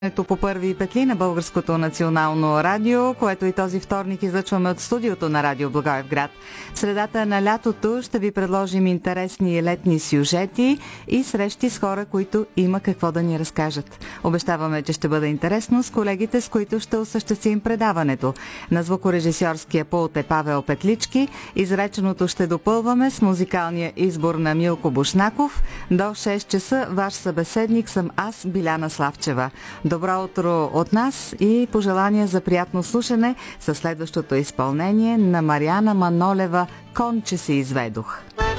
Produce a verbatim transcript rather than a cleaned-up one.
Ето по първи петли на Българското национално радио, което и този вторник излъчваме от студиото на Радио Благоевград. В средата на лятото ще ви предложим интересни летни сюжети и срещи с хора, които има какво да ни разкажат. Обещаваме, че ще бъде интересно с колегите, с които ще осъществим предаването. На звукорежисьорския пулт е Павел Петлички. Изреченото ще допълваме с музикалния избор на Милко Бушнаков. До шест часа ваш събеседник съм аз, Биляна Славчева. Добро утро от нас и пожелания за приятно слушане със следващото изпълнение на Мариана Манолева «Конче се изведох».